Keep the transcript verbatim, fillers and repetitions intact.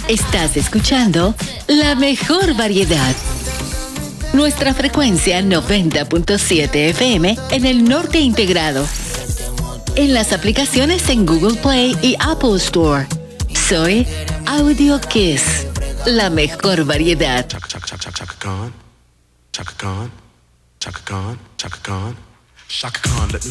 Estás escuchando la mejor variedad. Nuestra frecuencia noventa punto siete F M en el norte integrado. En las aplicaciones en Google Play y Apple Store. Soy Audio Kiss, la mejor variedad. Chaka, chaka, chaka, chaka Khan. Chaka Khan. Chaka Khan. Chaka Khan. Chaka Khan. Let me